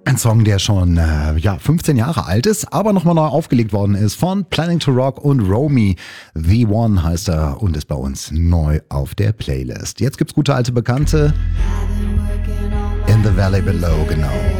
Ein Song, der schon 15 Jahre alt ist, aber nochmal neu aufgelegt worden ist von Planning to Rock und Romy. The One heißt er und ist bei uns neu auf der Playlist. Jetzt gibt's gute alte Bekannte. In the Valley Below, genau.